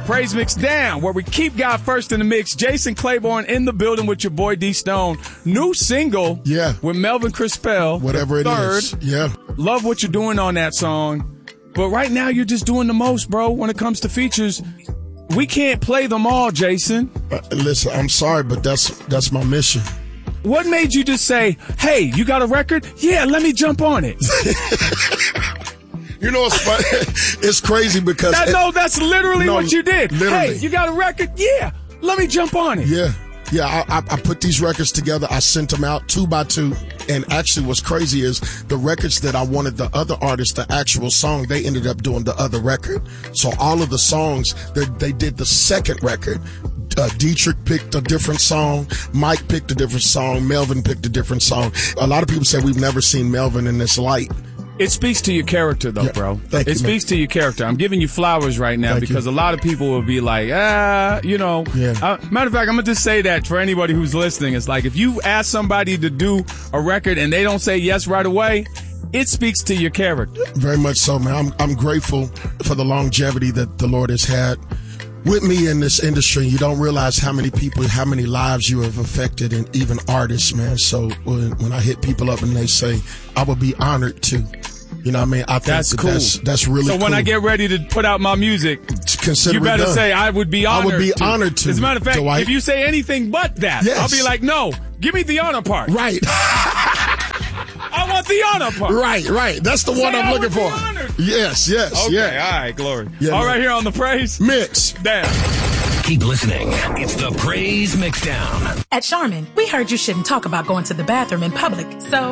Praise Mix Down, where we keep God first in the mix. Jason Claiborne in the building with your boy D Stone. New single with Melvin Crispell. Whatever it is. Yeah. Love what you're doing on that song. But right now you're just doing the most, bro, when it comes to features. We can't play them all, Jason. Listen, I'm sorry, but that's my mission. What made you just say, hey, you got a record? Yeah, let me jump on it. You know what's funny? It's crazy because... that's literally what you did. Literally. Hey, you got a record? Yeah, let me jump on it. Yeah, I put these records together. I sent them out 2 by 2. And actually what's crazy is the records that I wanted the other artists, the actual song, they ended up doing the other record. So all of the songs, they did the second record. Dietrich picked a different song. Mike picked a different song. Melvin picked a different song. A lot of people say we've never seen Melvin in this light. It speaks to your character, though, bro. It speaks to your character. I'm giving you flowers right now because a lot of people will be like, you know. Matter of fact, I'm going to just say that for anybody who's listening. It's like if you ask somebody to do a record and they don't say yes right away, it speaks to your character. Very much so, man. I'm grateful for the longevity that the Lord has had with me in this industry. You don't realize how many people, how many lives you have affected, and even artists, man. So when I hit people up and they say, I would be honored to, you know what I mean? I think that's cool. That's really cool. So when I get ready to put out my music, you better say, I would be honored. I would be honored to. As a matter of fact, Dwight, if you say anything but that, I'll be like, no, give me the honor part. Right. I want the honor part. Right. That's the one I'm looking for. Yes. Okay, all right, glory. Yeah, all right, here on the Praise Mix Down. Keep listening. It's the Praise Mix Down. At Charmin, we heard you shouldn't talk about going to the bathroom in public, so